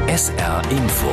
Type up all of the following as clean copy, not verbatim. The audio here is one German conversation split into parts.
SR Info.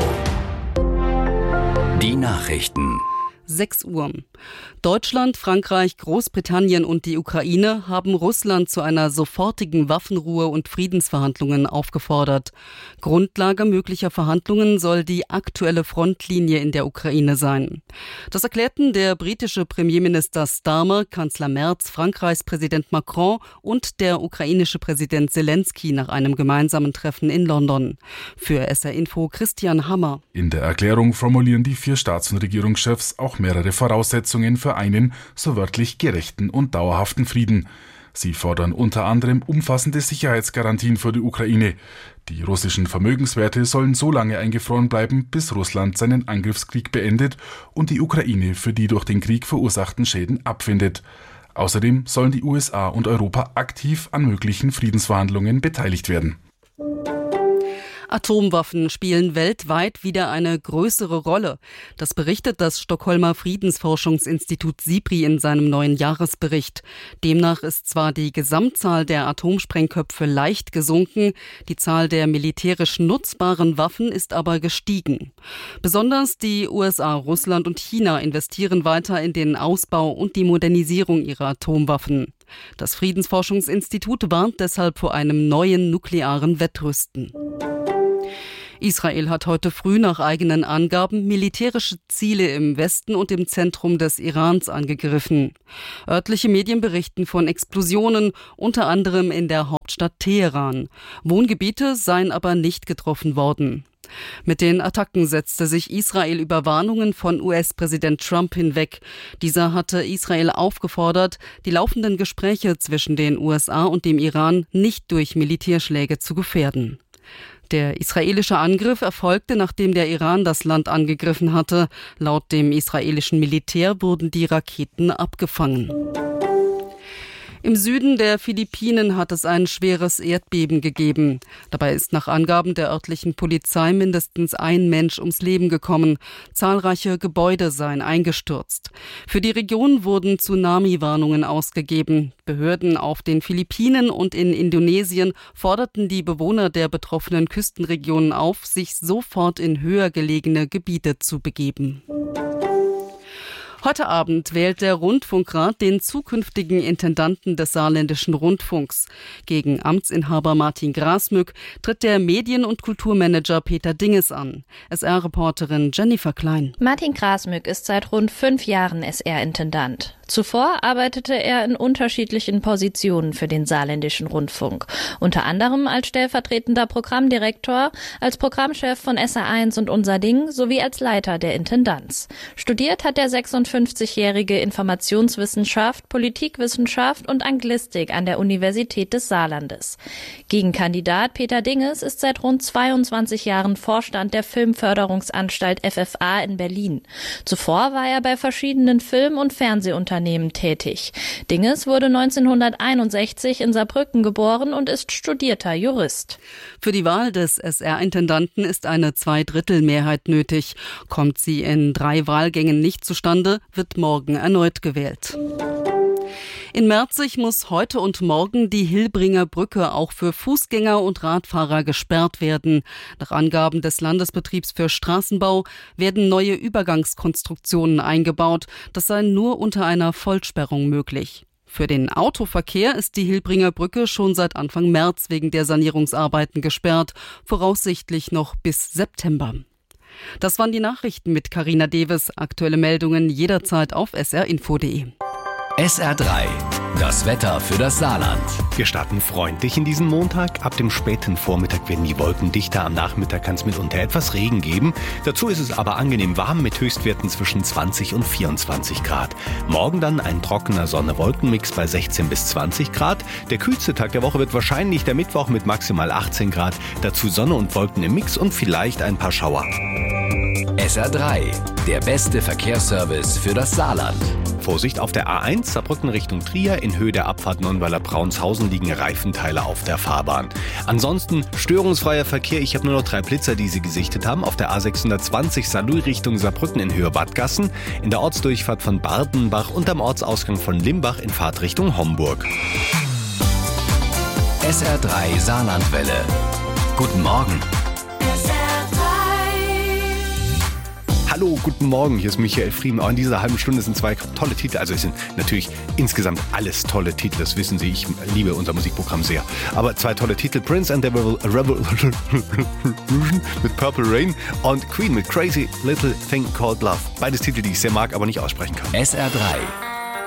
Die Nachrichten. 6 Uhr. Deutschland, Frankreich, Großbritannien und die Ukraine haben Russland zu einer sofortigen Waffenruhe und Friedensverhandlungen aufgefordert. Grundlage möglicher Verhandlungen soll die aktuelle Frontlinie in der Ukraine sein. Das erklärten der britische Premierminister Starmer, Kanzler Merz, Frankreichs Präsident Macron und der ukrainische Präsident Zelensky nach einem gemeinsamen Treffen in London. Für SR Info Christian Hammer. In der Erklärung formulieren die 4 Staats- und Regierungschefs auch mehrere Voraussetzungen für einen, so wörtlich, gerechten und dauerhaften Frieden. Sie fordern unter anderem umfassende Sicherheitsgarantien für die Ukraine. Die russischen Vermögenswerte sollen so lange eingefroren bleiben, bis Russland seinen Angriffskrieg beendet und die Ukraine für die durch den Krieg verursachten Schäden abfindet. Außerdem sollen die USA und Europa aktiv an möglichen Friedensverhandlungen beteiligt werden. Atomwaffen spielen weltweit wieder eine größere Rolle. Das berichtet das Stockholmer Friedensforschungsinstitut SIPRI in seinem neuen Jahresbericht. Demnach ist zwar die Gesamtzahl der Atomsprengköpfe leicht gesunken, die Zahl der militärisch nutzbaren Waffen ist aber gestiegen. Besonders die USA, Russland und China investieren weiter in den Ausbau und die Modernisierung ihrer Atomwaffen. Das Friedensforschungsinstitut warnt deshalb vor einem neuen nuklearen Wettrüsten. Israel hat heute früh nach eigenen Angaben militärische Ziele im Westen und im Zentrum des Irans angegriffen. Örtliche Medien berichten von Explosionen, unter anderem in der Hauptstadt Teheran. Wohngebiete seien aber nicht getroffen worden. Mit den Attacken setzte sich Israel über Warnungen von US-Präsident Trump hinweg. Dieser hatte Israel aufgefordert, die laufenden Gespräche zwischen den USA und dem Iran nicht durch Militärschläge zu gefährden. Der israelische Angriff erfolgte, nachdem der Iran das Land angegriffen hatte. Laut dem israelischen Militär wurden die Raketen abgefangen. Im Süden der Philippinen hat es ein schweres Erdbeben gegeben. Dabei ist nach Angaben der örtlichen Polizei mindestens ein Mensch ums Leben gekommen. Zahlreiche Gebäude seien eingestürzt. Für die Region wurden Tsunami-Warnungen ausgegeben. Behörden auf den Philippinen und in Indonesien forderten die Bewohner der betroffenen Küstenregionen auf, sich sofort in höher gelegene Gebiete zu begeben. Heute Abend wählt der Rundfunkrat den zukünftigen Intendanten des Saarländischen Rundfunks. Gegen Amtsinhaber Martin Grasmück tritt der Medien- und Kulturmanager Peter Dinges an. SR-Reporterin Jennifer Klein. Martin Grasmück ist seit rund 5 Jahren SR-Intendant. Zuvor arbeitete er in unterschiedlichen Positionen für den Saarländischen Rundfunk. Unter anderem als stellvertretender Programmdirektor, als Programmchef von SR1 und Unser Ding sowie als Leiter der Intendanz. Studiert hat der 56-jährige Informationswissenschaft, Politikwissenschaft und Anglistik an der Universität des Saarlandes. Gegenkandidat Peter Dinges ist seit rund 22 Jahren Vorstand der Filmförderungsanstalt FFA in Berlin. Zuvor war er bei verschiedenen Film- und Fernsehunternehmen tätig. Dinges wurde 1961 in Saarbrücken geboren und ist studierter Jurist. Für die Wahl des SR-Intendanten ist eine 2/3 nötig. Kommt sie in 3 Wahlgängen nicht zustande, wird morgen erneut gewählt. In Merzig muss heute und morgen die Hilbringer Brücke auch für Fußgänger und Radfahrer gesperrt werden. Nach Angaben des Landesbetriebs für Straßenbau werden neue Übergangskonstruktionen eingebaut. Das sei nur unter einer Vollsperrung möglich. Für den Autoverkehr ist die Hilbringer Brücke schon seit Anfang März wegen der Sanierungsarbeiten gesperrt, voraussichtlich noch bis September. Das waren die Nachrichten mit Carina Deves. Aktuelle Meldungen jederzeit auf srinfo.de. SR3, das Wetter für das Saarland. Wir starten freundlich in diesen Montag. Ab dem späten Vormittag werden die Wolken dichter. Am Nachmittag kann es mitunter etwas Regen geben. Dazu ist es aber angenehm warm mit Höchstwerten zwischen 20 und 24 Grad. Morgen dann ein trockener Sonne-Wolken-Mix bei 16 bis 20 Grad. Der kühlste Tag der Woche wird wahrscheinlich der Mittwoch mit maximal 18 Grad. Dazu Sonne und Wolken im Mix und vielleicht ein paar Schauer. SR3, der beste Verkehrsservice für das Saarland. Vorsicht auf der A1 Saarbrücken Richtung Trier. In Höhe der Abfahrt Nonnweiler-Braunshausen liegen Reifenteile auf der Fahrbahn. Ansonsten störungsfreier Verkehr. Ich habe nur noch 3 Blitzer, die Sie gesichtet haben. Auf der A620 Saarlouis Richtung Saarbrücken in Höhe Wadgassen. In der Ortsdurchfahrt von Bardenbach und am Ortsausgang von Limbach in Fahrt Richtung Homburg. SR3 Saarlandwelle. Guten Morgen. SR3 Hallo, guten Morgen, hier ist Michael Frieden. Auch in dieser halben Stunde sind 2 tolle Titel. Also es sind natürlich insgesamt alles tolle Titel, das wissen Sie. Ich liebe unser Musikprogramm sehr. Aber 2 tolle Titel, Prince and the Revolution mit Purple Rain und Queen mit Crazy Little Thing Called Love. Beides Titel, die ich sehr mag, aber nicht aussprechen kann. SR3